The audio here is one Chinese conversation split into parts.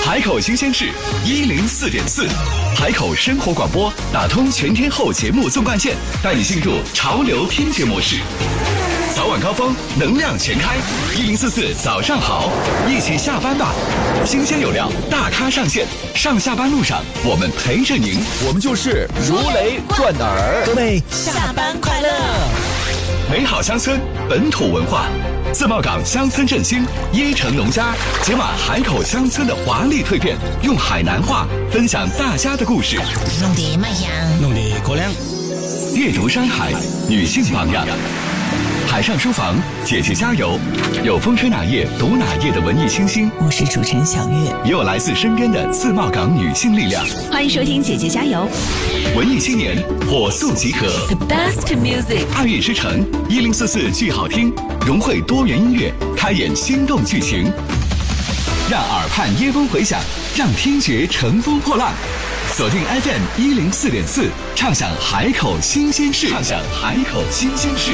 海口新鲜事104.4，海口生活广播打通全天候节目纵贯线，带你进入潮流听觉模式。早晚高峰，能量全开，1044早上好，一起下班吧！新鲜有料，大咖上线，上下班路上我们陪着您， 我们就是如雷贯耳。 各位下班快乐！ 美好乡村，本土文化。自贸港乡村振兴，椰城农家解码海口乡村的华丽蜕变，用海南话分享大家的故事。 弄得卖香， 弄得过凉。 阅读山海，女性榜样。海上书房，姐姐加油！有风吹哪页读哪页的文艺清新， 我是主持人小月， 也有来自身边的自贸港女性力量。 欢迎收听姐姐加油！ 文艺青年火速集合 The best music， 2月之城1044剧好听，融汇多元音乐，开演心动剧情，让耳畔耶风回响，让听觉乘风破浪。锁定 FM 104.4，畅享海口新鲜事，畅享海口新鲜事。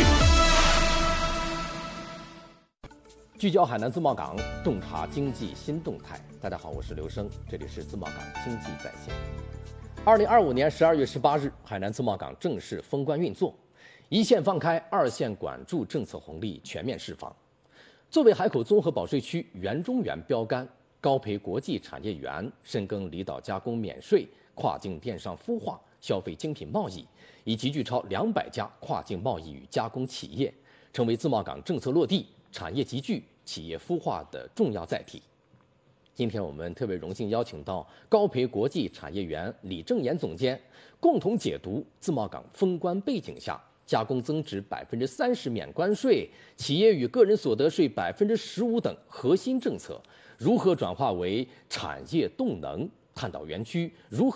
聚焦海南自贸港，洞察经济新动态。大家好，我是刘生，这里是自贸港经济在线。2025年12月18日，海南自贸港正式封关运作，一线放开，二线管住政策红利全面释放。作为海口综合保税区原中原标杆，高培国际产业园深耕离岛加工免税、跨境电商孵化、消费精品贸易，已集聚超200家跨境贸易与加工企业，成为自贸港政策落地、产业集聚、企业孵化的重要载体。今天我们特别荣幸邀请到高培国际产业园李正岩总监，共同解读自贸港封关背景下加工增值30%免关税、企业与个人所得税15%等核心政策如何转化为产业动能，探讨园区如何